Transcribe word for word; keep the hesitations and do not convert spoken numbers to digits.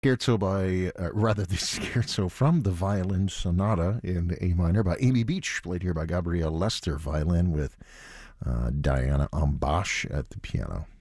Scherzo by, uh, rather, the Scherzo from the Violin Sonata in A minor by Amy Beach, played here by Gabrielle Lester, violin with uh, Diana Ambash at the piano.